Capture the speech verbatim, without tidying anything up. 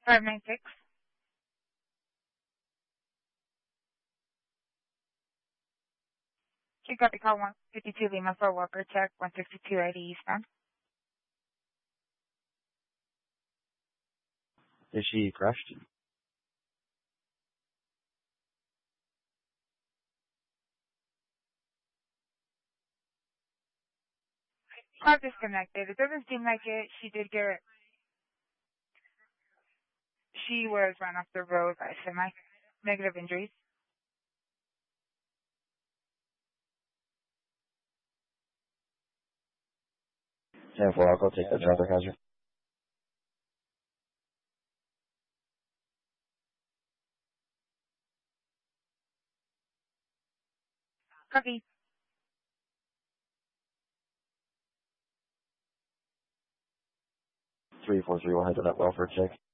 five nine six. You got the call one fifty-two Lima for Walker Check, one sixty-two eighty eastbound. Is she crushed? Call disconnected. It doesn't seem like it. She did get, she was run off the road by semi. Negative injuries. ten four, I'll go take that traffic hazard. Copy. three four three, we'll head to that welfare check.